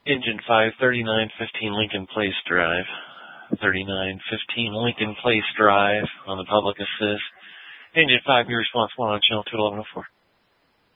Engine 5, 3915 Lincoln Place Drive. 3915 Lincoln Place Drive on the public assist. Engine 5, your response 1 on channel 21104.